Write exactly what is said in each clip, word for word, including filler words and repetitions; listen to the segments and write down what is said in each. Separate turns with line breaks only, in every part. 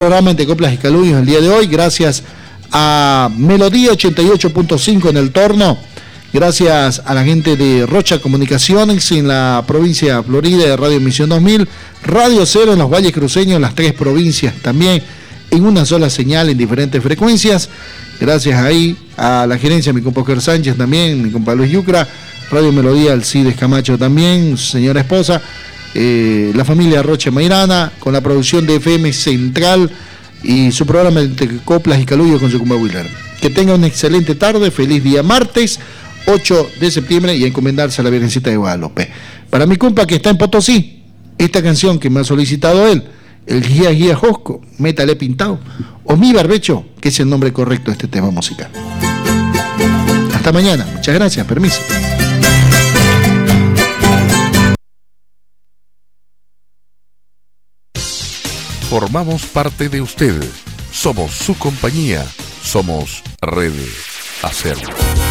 Programa de Coplas y Caluyos el día de hoy, gracias a Melodía ochenta y ocho punto cinco en el Torno, gracias a la gente de Rocha Comunicaciones en la provincia de Florida de Radio Misión dos mil, Radio Cero en los Valles Cruceños, en las tres provincias también, en una sola señal en diferentes frecuencias, gracias ahí a la gerencia, mi compa Oscar Sánchez también, mi compa Luis Yucra, Radio Melodía Alcides Camacho también, su señora esposa, Eh, la familia Rocha Mairana, con la producción de F M Central y su programa de Coplas y Caluyos con su compa Willer. Que tenga una excelente tarde, feliz día martes, ocho de septiembre, y a encomendarse a la Virgencita de Guadalupe. Para mi compa que está en Potosí, esta canción que me ha solicitado él, el Guía Guía Josco, Métale Pintado, o Mi Barbecho, que es el nombre correcto de este tema musical. Hasta mañana, muchas gracias, permiso.
Formamos parte de usted. Somos su compañía. Somos Red Acervo.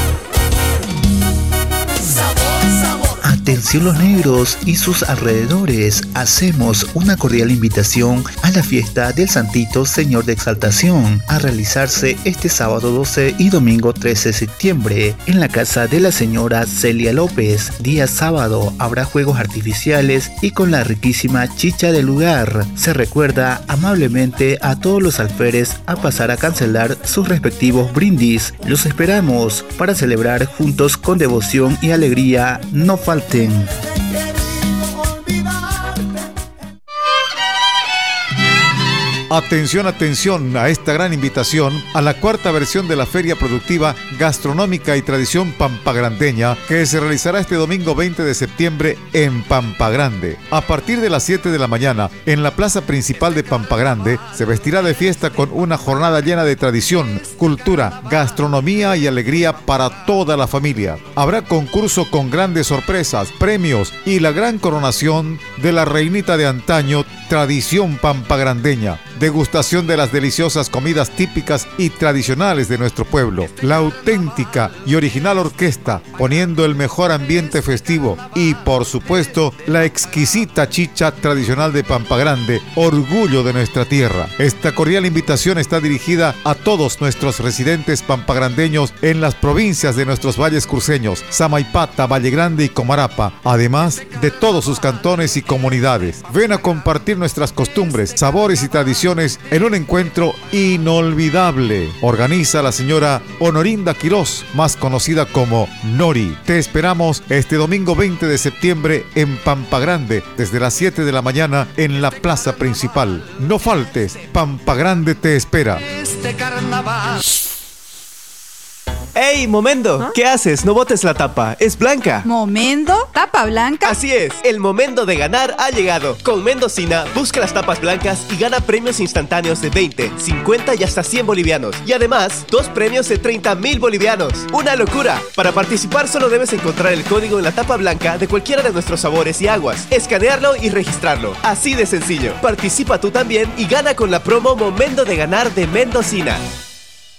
Atención los negros y sus alrededores, hacemos una cordial invitación a la fiesta del Santito Señor de Exaltación, a realizarse este sábado doce y domingo trece de septiembre, en la casa de la señora Celia López. Día sábado habrá juegos artificiales y con la riquísima chicha del lugar. Se recuerda amablemente a todos los alférez a pasar a cancelar sus respectivos brindis. Los esperamos para celebrar juntos con devoción y alegría. No falten.
Atención, atención a esta gran invitación a la cuarta versión de la Feria Productiva Gastronómica y Tradición Pampagrandeña, que se realizará este domingo veinte de septiembre en Pampagrande. A partir de las siete de la mañana, en la plaza principal de Pampagrande, se vestirá de fiesta con una jornada llena de tradición, cultura, gastronomía y alegría para toda la familia. Habrá concurso con grandes sorpresas, premios y la gran coronación de la reinita de antaño, Tradición Pampagrandeña. Degustación de las deliciosas comidas típicas y tradicionales de nuestro pueblo. La auténtica y original orquesta, poniendo el mejor ambiente festivo. Y, por supuesto, la exquisita chicha tradicional de Pampagrande, orgullo de nuestra tierra. Esta cordial invitación está dirigida a todos nuestros residentes pampagrandeños en las provincias de nuestros valles cruceños, Samaipata, Valle Grande y Comarapa, además de todos sus cantones y comunidades. Ven a compartir nuestras costumbres, sabores y tradiciones en un encuentro inolvidable. Organiza la señora Honorinda Quirós, más conocida como Nori. Te esperamos este domingo veinte de septiembre en Pampagrande, desde las siete de la mañana en la plaza principal. No faltes, Pampagrande te espera.
Este carnaval.
¡Ey, Momendo! ¿Ah? ¿Qué haces? No botes la tapa, es blanca.
¿Momendo? ¿Tapa blanca?
Así es, el momento de ganar ha llegado. Con Mendocina, busca las tapas blancas y gana premios instantáneos de veinte, cincuenta y hasta cien bolivianos. Y además, dos premios de treinta mil bolivianos. ¡Una locura! Para participar solo debes encontrar el código en la tapa blanca de cualquiera de nuestros sabores y aguas, escanearlo y registrarlo. Así de sencillo. Participa tú también y gana con la promo Momento de ganar de Mendocina.